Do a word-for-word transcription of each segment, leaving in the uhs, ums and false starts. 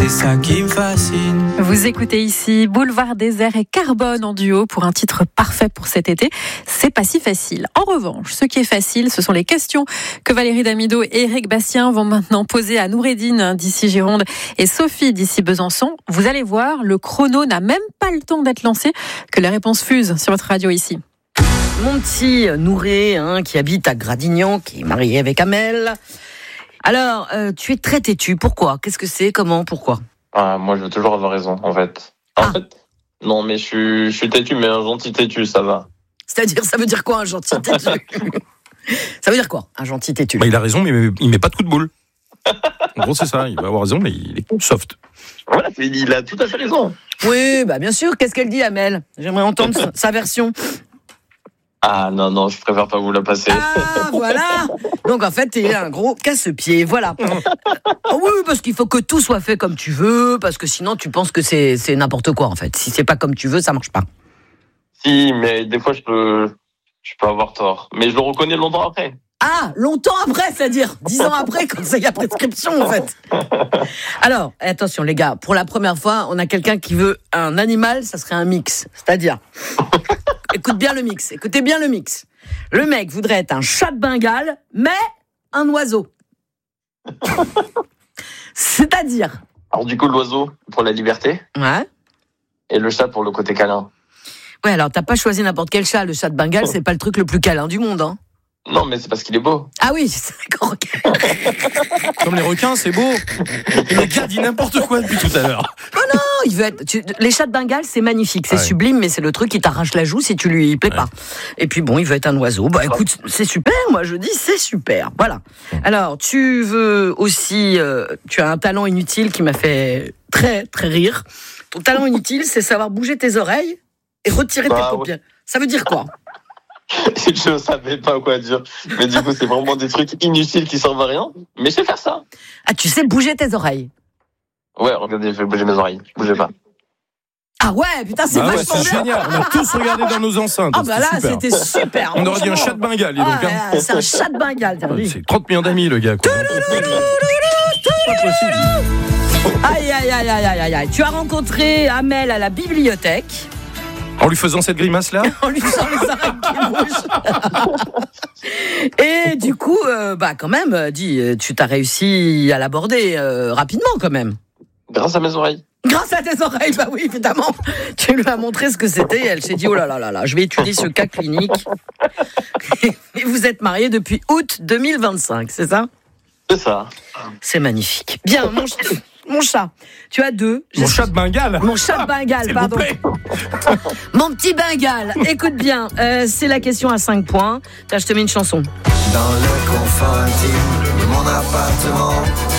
c'est ça qui me fascine. Vous écoutez ici Boulevard Désert et Carbone en duo pour un titre parfait pour cet été. C'est pas si facile. En revanche, ce qui est facile, ce sont les questions que Valérie Damido et Éric Bastien vont maintenant poser à Noureddine d'ici Gironde et Sophie d'ici Besançon. Vous allez voir, le chrono n'a même pas le temps d'être lancé que les réponses fusent sur votre radio ici. Mon petit Nouré, hein, qui habite à Gradignan, qui est marié avec Amel. Alors, euh, tu es très têtu. Pourquoi ? Qu'est-ce que c'est ? Comment ? Pourquoi ? Ah, moi, je veux toujours avoir raison, en fait. En Ah. fait, non, mais je suis, je suis têtu, mais un gentil têtu, ça va. C'est-à-dire, ça veut dire quoi, un gentil têtu ? Ça veut dire quoi, un gentil têtu ? Bah, il a raison, mais il met pas de coup de boule. En gros, c'est ça. Il va avoir raison, mais il est soft. Voilà, c'est- il a tout à fait raison. Oui, bah bien sûr. Qu'est-ce qu'elle dit, Amel ? J'aimerais entendre sa, sa version. Ah, non, non, je préfère pas vous la passer. Ah, voilà. Donc, en fait, t'es un gros casse-pied. Voilà. Oh oui, parce qu'il faut que tout soit fait comme tu veux, parce que sinon, tu penses que c'est, c'est n'importe quoi, en fait. Si c'est pas comme tu veux, ça marche pas. Si, mais des fois, je peux, je peux avoir tort. Mais je le reconnais longtemps après. Ah, longtemps après, c'est-à-dire dix ans après, quand il y a prescription, en fait. Alors, attention, les gars, pour la première fois, on a quelqu'un qui veut un animal, ça serait un mix. C'est-à-dire, écoute bien le mix, écoutez bien le mix. Le mec voudrait être un chat de Bengale, mais un oiseau. C'est-à-dire, Alors, du coup, l'oiseau pour la liberté ouais. et le chat pour le côté câlin. Ouais, alors t'as pas choisi n'importe quel chat. Le chat de Bengale, c'est pas le truc le plus câlin du monde, hein. Non, mais c'est parce qu'il est beau. Ah oui, c'est d'accord, ok. Comme les requins, c'est beau. Le gars dit n'importe quoi depuis tout à l'heure. Oh non, il veut être. tu- les chats de Bengale, c'est magnifique, c'est Ouais. sublime, mais c'est le truc qui t'arrache la joue si tu lui plais Ouais. pas. Et puis bon, il veut être un oiseau. Bah écoute, c'est super. Moi, je dis c'est super. Voilà. Alors, tu veux aussi, euh, tu as un talent inutile qui m'a fait très très rire. Ton talent inutile, c'est savoir bouger tes oreilles et retirer Bah, tes paupières. Ça veut dire quoi ? Je ne savais pas quoi dire. Mais du coup, c'est vraiment des trucs inutiles qui servent à rien. Mais je sais faire ça. Ah, tu sais bouger tes oreilles. Ouais, regardez, je vais bouger mes oreilles. Bougez pas. Ah ouais, putain, c'est Ah ouais, vachement c'est bien. génial. On a tous regardé dans nos enceintes. Ah bah là, super. c'était super. On aurait dit un franchement. chat de Bengale. dis Ah, donc, hein. ouais, c'est un chat de Bengale, t'as vu. C'est trente millions d'amis, le gars. Quoi. C'est pas possible. Aïe, aïe, aïe, aïe, aïe, aïe, aïe. Tu as rencontré Amel à la bibliothèque En lui faisant cette grimace-là. en lui faisant les oreilles qui bougent. Et du coup, euh, bah quand même, euh, dis, euh, tu t'as réussi à l'aborder euh, rapidement quand même. Grâce à mes oreilles. Grâce à tes oreilles, bah oui, évidemment. Tu lui as montré ce que c'était et elle s'est dit, oh là là là là, je vais étudier ce cas clinique. Et vous êtes mariés depuis août deux mille vingt-cinq, c'est ça ? C'est ça. C'est magnifique. Bien, mon, ch- mon chat, tu as deux. Mon chat de Bengale. Mon chat de Bengale, S'il vous pardon. plaît. Mon petit Bengale, écoute bien, euh, c'est la question à cinq points. Là, je te mets une chanson. Dans le confort intime de mon appartement,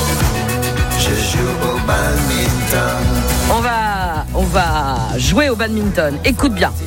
je joue au badminton. On va, on va jouer au badminton. Écoute bien.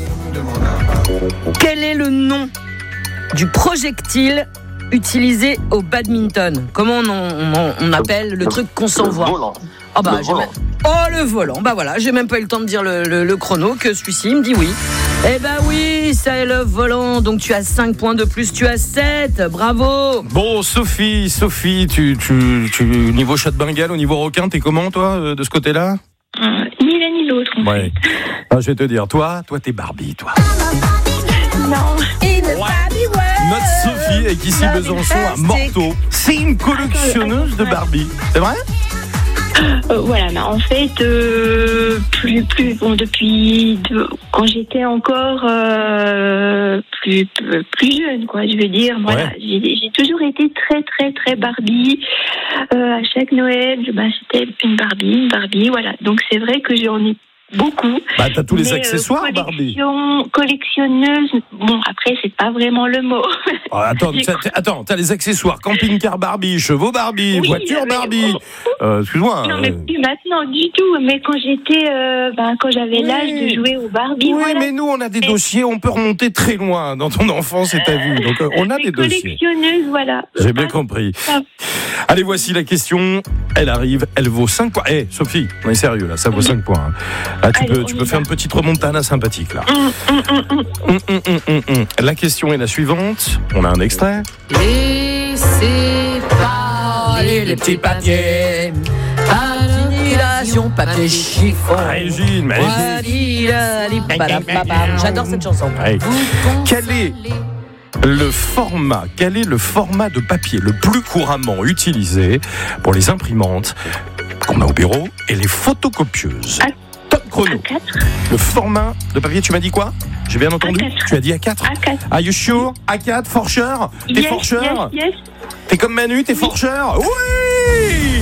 Quel est le nom du projectile utilisé au badminton? Comment on, on- on appelle le truc qu'on s'envoie? Le volant. Oh bah, Le j'ai volant. même- oh, le volant. Bah voilà, j'ai même pas eu le temps de dire le, le- le chrono que celui-ci me dit oui. Eh ben oui, c'est le volant. Donc tu as cinq points de plus, tu as sept. Bravo. Bon, Sophie, Sophie, tu, tu, tu, niveau chat de Bengale, au niveau requin, t'es comment, toi, euh, de ce côté-là? Euh, ni l'un ni l'autre. en Ouais. Ah, je vais te dire, toi, toi, t'es Barbie, toi. fait. Non. Notre Sophie est ici Besançon à Morteau. C'est une collectionneuse de Barbie. C'est vrai? Euh, voilà, mais en fait, euh, plus, plus, bon, depuis de, quand j'étais encore euh, plus, plus jeune, quoi, je veux dire, voilà, Ouais. j'ai, j'ai toujours été très, très, très Barbie. Euh, à chaque Noël, je, bah, c'était une Barbie, une Barbie, voilà. Donc c'est vrai que j'en ai beaucoup. Bah, t'as tous les Mais, euh, accessoires, Barbie. collection, collectionneuse, bon, après, c'est pas vraiment le mot. Oh, attends, J'ai- t'as, t'as- attends, t'as les accessoires camping-car Barbie, chevaux Barbie, Oui, voiture mais- Barbie. Euh, excuse-moi. Non, mais euh, plus maintenant du tout. Mais quand j'étais, euh, ben, quand j'avais Oui. l'âge de jouer au Barbie, Oui, voilà. mais nous, on a des Et- dossiers, on peut remonter très loin dans ton enfance et ta vie. Donc, euh, on a Les des dossiers. collectionneuses, voilà. J'ai bien compris. Ah. Allez, voici la question. Elle arrive, elle vaut cinq points. Eh, Sophie, on est sérieux là, ça vaut cinq points. hein. Là, tu Allez, peux, on tu y peux va. faire une petite remontada sympathique là. Hum, hum, hum, hum. Hum, hum, hum, hum, hum. La question est la suivante. On a un extrait. Laissez parler les petits papiers. Fini la Passion, papier, chiffon. Régine, magnifique. J'adore cette chanson. Ouais. Quel est le format, quel est le format de papier le plus couramment utilisé pour les imprimantes qu'on a au bureau et les photocopieuses? A- Top chrono. A quatre. Le format de papier, tu m'as dit quoi? J'ai bien entendu? A quatre. Tu as dit A quatre? A quatre. Are you sure? A quatre, forcheur? T'es Yes, forcheur? yes, yes. T'es comme Manu, t'es forcheur? Oui!